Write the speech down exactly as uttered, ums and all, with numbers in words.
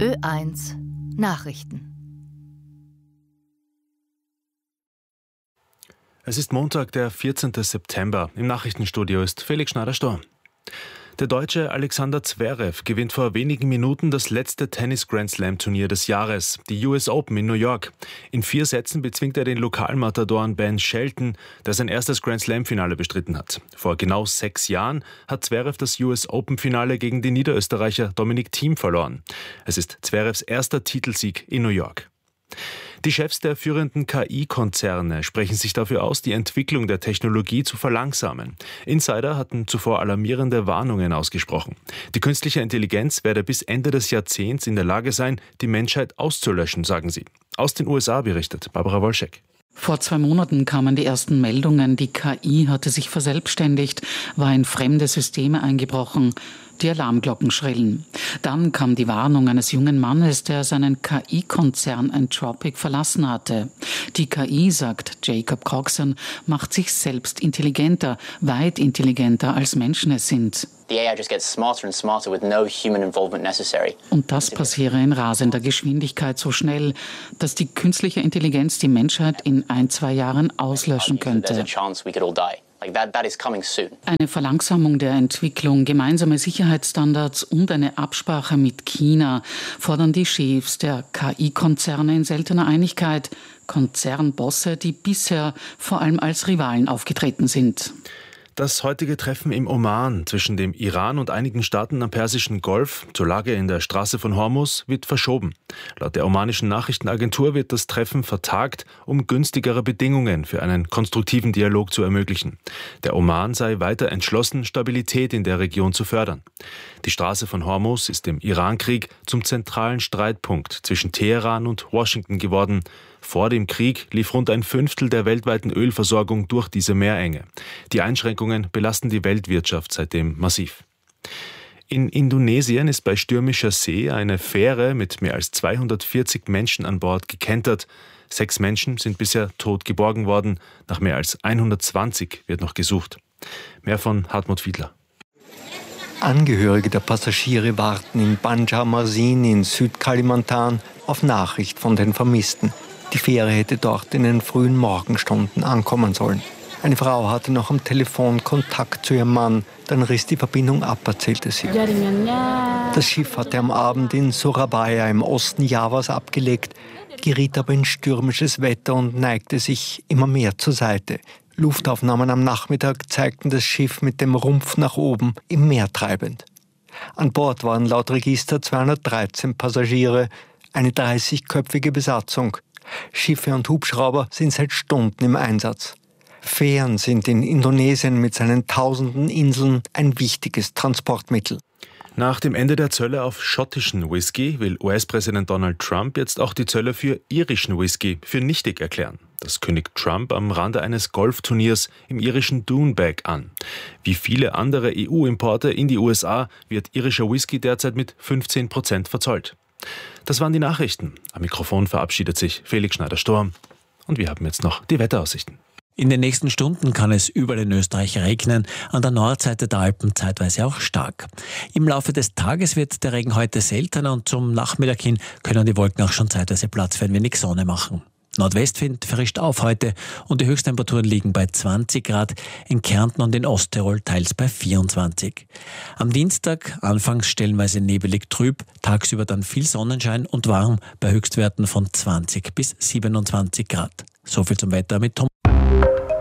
Ö eins Nachrichten. Es ist Montag, der vierzehnten September. Im Nachrichtenstudio ist Felix Schneider-Storm. Der Deutsche Alexander Zverev gewinnt vor wenigen Minuten das letzte Tennis-Grand-Slam-Turnier des Jahres, die U S Open in New York. In vier Sätzen bezwingt er den Lokalmatadoren Ben Shelton, der sein erstes Grand-Slam-Finale bestritten hat. Vor genau sechs Jahren hat Zverev das U S Open-Finale gegen den Niederösterreicher Dominic Thiem verloren. Es ist Zverevs erster Titelsieg in New York. Die Chefs der führenden K I-Konzerne sprechen sich dafür aus, die Entwicklung der Technologie zu verlangsamen. Insider hatten zuvor alarmierende Warnungen ausgesprochen. Die künstliche Intelligenz werde bis Ende des Jahrzehnts in der Lage sein, die Menschheit auszulöschen, sagen sie. Aus den U S A berichtet Barbara Wolschek. Vor zwei Monaten kamen die ersten Meldungen, die K I hatte sich verselbstständigt, war in fremde Systeme eingebrochen. Die Alarmglocken schrillen. Dann kam die Warnung eines jungen Mannes, der seinen K I-Konzern Anthropic verlassen hatte. Die K I, sagt Jacob Coxon, macht sich selbst intelligenter, weit intelligenter als Menschen es sind. Und das passiere in rasender Geschwindigkeit so schnell, dass die künstliche Intelligenz die Menschheit in ein, zwei Jahren auslöschen könnte. Eine Verlangsamung der Entwicklung, gemeinsame Sicherheitsstandards und eine Absprache mit China fordern die Chefs der K I-Konzerne in seltener Einigkeit. Konzernbosse, die bisher vor allem als Rivalen aufgetreten sind. Das heutige Treffen im Oman zwischen dem Iran und einigen Staaten am Persischen Golf zur Lage in der Straße von Hormuz wird verschoben. Laut der omanischen Nachrichtenagentur wird das Treffen vertagt, um günstigere Bedingungen für einen konstruktiven Dialog zu ermöglichen. Der Oman sei weiter entschlossen, Stabilität in der Region zu fördern. Die Straße von Hormuz ist im Irankrieg zum zentralen Streitpunkt zwischen Teheran und Washington geworden. Vor dem Krieg lief rund ein Fünftel der weltweiten Ölversorgung durch diese Meerenge. Die Einschränkungen belasten die Weltwirtschaft seitdem massiv. In Indonesien ist bei stürmischer See eine Fähre mit mehr als zweihundertvierzig Menschen an Bord gekentert. Sechs Menschen sind bisher tot geborgen worden. Nach mehr als hundertzwanzig wird noch gesucht. Mehr von Hartmut Fiedler. Angehörige der Passagiere warten in Banjarmasin in Südkalimantan auf Nachricht von den Vermissten. Die Fähre hätte dort in den frühen Morgenstunden ankommen sollen. Eine Frau hatte noch am Telefon Kontakt zu ihrem Mann, dann riss die Verbindung ab, erzählte sie. Das Schiff hatte am Abend in Surabaya im Osten Javas abgelegt, geriet aber in stürmisches Wetter und neigte sich immer mehr zur Seite. Luftaufnahmen am Nachmittag zeigten das Schiff mit dem Rumpf nach oben im Meer treibend. An Bord waren laut Register zweihundertdreizehn Passagiere, eine dreißigköpfige Besatzung. Schiffe und Hubschrauber sind seit Stunden im Einsatz. Fähren sind in Indonesien mit seinen tausenden Inseln ein wichtiges Transportmittel. Nach dem Ende der Zölle auf schottischen Whisky will U S-Präsident Donald Trump jetzt auch die Zölle für irischen Whisky für nichtig erklären. Das kündigt Trump am Rande eines Golfturniers im irischen Doonbeg an. Wie viele andere E U-Importe in die U S A wird irischer Whisky derzeit mit fünfzehn Prozent verzollt. Das waren die Nachrichten. Am Mikrofon verabschiedet sich Felix Schneider-Storm. Und wir haben jetzt noch die Wetteraussichten. In den nächsten Stunden kann es überall in Österreich regnen, an der Nordseite der Alpen zeitweise auch stark. Im Laufe des Tages wird der Regen heute seltener und zum Nachmittag hin können die Wolken auch schon zeitweise Platz für ein wenig Sonne machen. Nordwestwind frischt auf heute und die Höchsttemperaturen liegen bei zwanzig Grad, in Kärnten und in Osttirol teils bei vierundzwanzig. Am Dienstag anfangs stellenweise nebelig trüb, tagsüber dann viel Sonnenschein und warm bei Höchstwerten von zwanzig bis siebenundzwanzig Grad. So viel zum Wetter mit Tom.